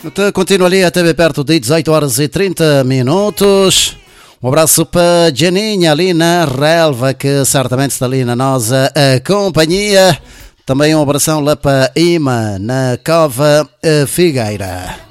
Continua ali até bem perto de 18 horas e 30 minutos. Um abraço para Janinha ali na relva, que certamente está ali na nossa companhia. Também um abração lá para Ima, na Cova Figueira.